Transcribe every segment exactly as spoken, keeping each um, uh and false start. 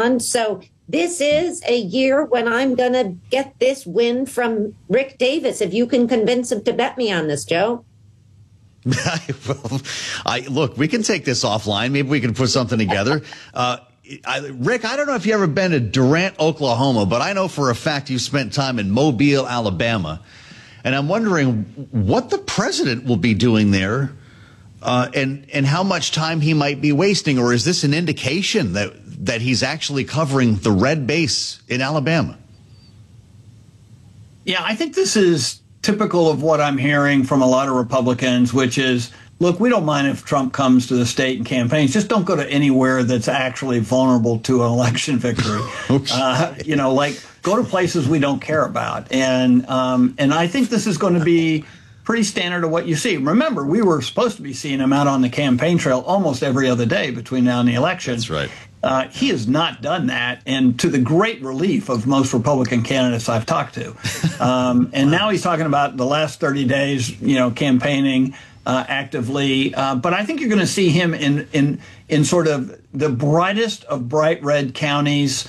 on. So this is a year when I'm going to get this win from Rick Davis. If you can convince him to bet me on this, Joe. well, I, look, we can take this offline. Maybe we can put something together. Uh, I, Rick, I don't know if you've ever been to Durant, Oklahoma, but I know for a fact you spent time in Mobile, Alabama. And I'm wondering what the president will be doing there uh, and, and how much time he might be wasting. Or is this an indication that, that he's actually covering the red base in Alabama? Yeah, I think this is typical of what I'm hearing from a lot of Republicans, which is, look, we don't mind if Trump comes to the state and campaigns. Just don't go to anywhere that's actually vulnerable to an election victory. okay. uh, you know, like go to places we don't care about. And um, and I think this is going to be pretty standard of what you see. Remember, we were supposed to be seeing him out on the campaign trail almost every other day between now and the election. That's right. Uh, he has not done that, and to the great relief of most Republican candidates I've talked to. Um, and now he's talking about the last thirty days, you know, campaigning uh, actively. Uh, but I think you're going to see him in, in, in sort of the brightest of bright red counties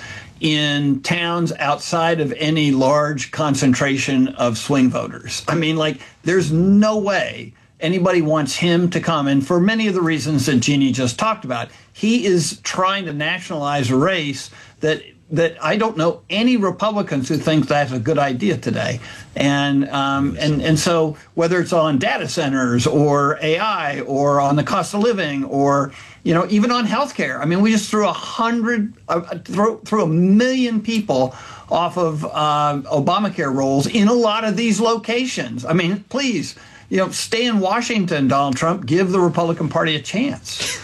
in towns outside of any large concentration of swing voters. I mean, like, there's no way anybody wants him to come. And for many of the reasons that Jeannie just talked about, he is trying to nationalize a race that that I don't know any Republicans who think that's a good idea today. And um, and and so whether it's on data centers or A I or on the cost of living or, you know, even on healthcare. I mean, we just threw a hundred, uh, threw, threw a million people off of uh, Obamacare rolls in a lot of these locations. I mean, please, you know, stay in Washington, Donald Trump. Give the Republican Party a chance.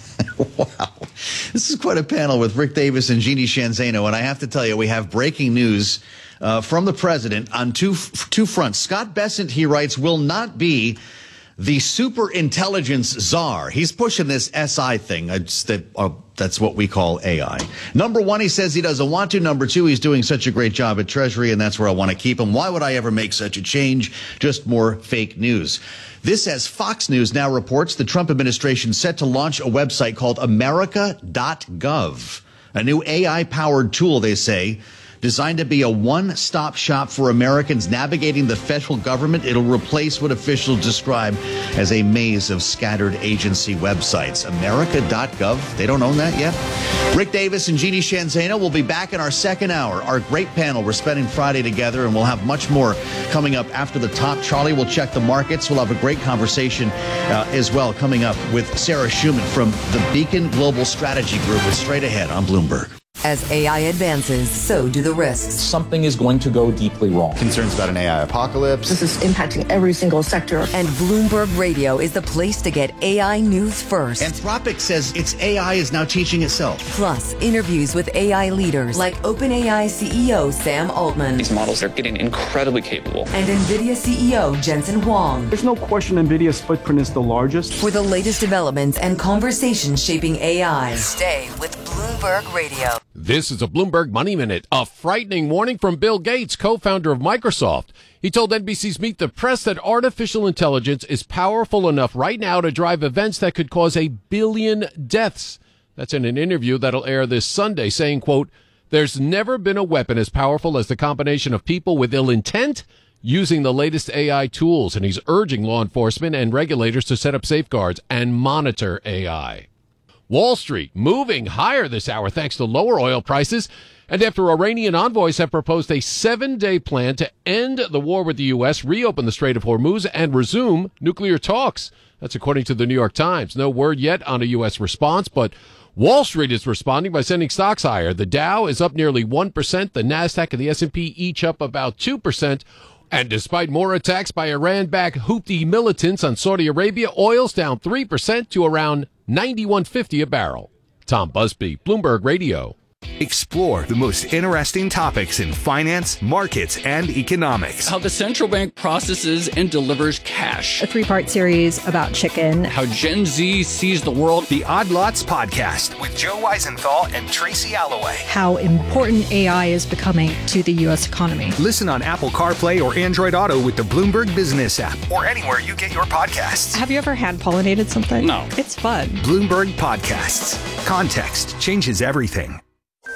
Wow. This is quite a panel with Rick Davis and Jeannie Sheehan Zaino. And I have to tell you, we have breaking news uh, from the president on two two fronts. Scott Bessent, he writes, will not be the super intelligence czar. He's pushing this S I thing. It's that, uh, that's what we call A I. Number one, he says he doesn't want to. Number two, he's doing such a great job at Treasury, and that's where I want to keep him. Why would I ever make such a change? Just more fake news. This, as Fox News now reports, the Trump administration set to launch a website called America dot gov, a new A I-powered tool, they say, designed to be a one-stop shop for Americans navigating the federal government. It'll replace what officials describe as a maze of scattered agency websites. America dot gov. They don't own that yet. Rick Davis and Jeannie Sheehan Zaino will be back in our second hour. Our great panel. We're spending Friday together, and we'll have much more coming up after the top. Charlie will check the markets. We'll have a great conversation uh, as well coming up with Sarah Schuman from the Beacon Global Strategy Group. It's straight ahead on Bloomberg. As A I advances, so do the risks. Something is going to go deeply wrong. Concerns about an A I apocalypse. This is impacting every single sector. And Bloomberg Radio is the place to get A I news first. Anthropic says its A I is now teaching itself. Plus, interviews with A I leaders like OpenAI C E O Sam Altman. These models are getting incredibly capable. And NVIDIA C E O Jensen Huang. There's no question NVIDIA's footprint is the largest. For the latest developments and conversations shaping A I, stay with Bloomberg Radio. This is a Bloomberg Money Minute. A frightening warning from Bill Gates, co-founder of Microsoft. He told N B C's Meet the Press that artificial intelligence is powerful enough right now to drive events that could cause a billion deaths. That's in an interview that'll air this Sunday, saying, quote, "There's never been a weapon as powerful as the combination of people with ill intent using the latest A I tools." And he's urging law enforcement and regulators to set up safeguards and monitor A I. Wall Street moving higher this hour thanks to lower oil prices. And after Iranian envoys have proposed a seven-day plan to end the war with the U S, reopen the Strait of Hormuz, and resume nuclear talks. That's according to the New York Times. No word yet on a U S response, but Wall Street is responding by sending stocks higher. The Dow is up nearly one percent. The NASDAQ and the S and P each up about two percent. And despite more attacks by Iran-backed Houthi militants on Saudi Arabia, oil's down three percent to around ninety-one fifty a barrel. Tom Busby, Bloomberg Radio. Explore the most interesting topics in finance, markets, and economics. How the central bank processes and delivers cash. A three-part series about chicken. How Gen Z sees the world. The Odd Lots Podcast with Joe Weisenthal and Tracy Alloway. How important A I is becoming to the U S economy. Listen on Apple CarPlay or Android Auto with the Bloomberg Business app or anywhere you get your podcasts. Have you ever hand-pollinated something? No. It's fun. Bloomberg Podcasts. Context changes everything.